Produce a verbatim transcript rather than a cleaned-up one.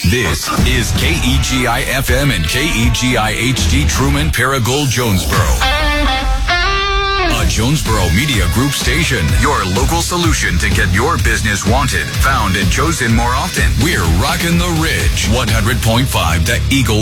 This is K E G I F M and K E G I H D Truman, Paragould, Jonesboro. A Jonesboro Media Group station. Your local solution to get your business wanted, found, and chosen more often. We're rocking the Ridge. one hundred point five The Eagle.